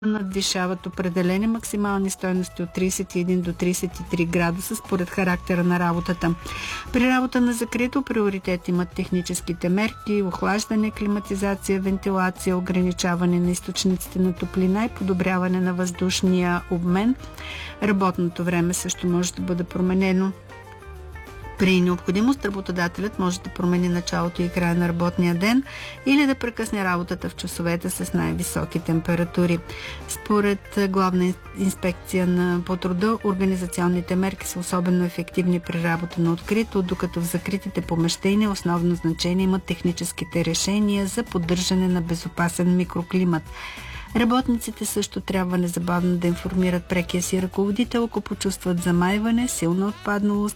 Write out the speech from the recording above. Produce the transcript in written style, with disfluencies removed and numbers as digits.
надвишават определени максимални стойности от 31 до 33 градуса според характера на работата. При работа на закрито приоритет имат техническите мерки, охлаждане, климатизация, вентилация, ограничаване на източниците на топлина и подобряване на въздушния обмен. Работното време също може да бъде променено. При необходимост работодателят може да промени началото и края на работния ден или да прекъсне работата в часовете с най-високи температури. Според Главна инспекция по труда, организационните мерки са особено ефективни при работа на открито, докато в закритите помещения основно значение имат техническите решения за поддържане на безопасен микроклимат. Работниците също трябва незабавно да информират прекия си ръководител, ако почувстват замайване, силна отпадналост